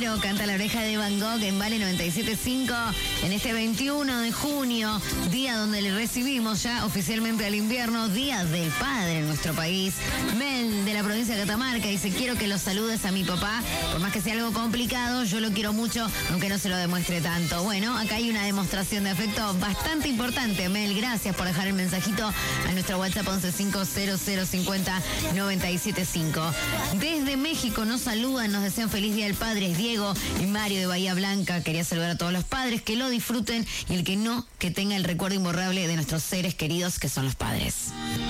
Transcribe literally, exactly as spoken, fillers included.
Romero canta La Oreja de Van Gogh en Vale noventa y siete punto cinco en este veintiuno de junio, día donde le recibimos ya oficialmente al invierno, Día del Padre en nuestro país. Mel, de la provincia de Catamarca, dice: quiero que lo saludes a mi papá, por más que sea algo complicado, yo lo quiero mucho, aunque no se lo demuestre tanto. Bueno, acá hay una demostración de afecto bastante importante, Mel. Gracias por dejar el mensajito a nuestro WhatsApp once cinco cero cero cincuenta noventa y siete cinco. Desde México nos saludan, nos desean feliz Día del Padre, es Diego y Mario de Bahía Blanca. Quería saludar a todos los padres, que lo disfruten, y el que no, que tenga el recuerdo imborrable de nuestros seres queridos que son los padres.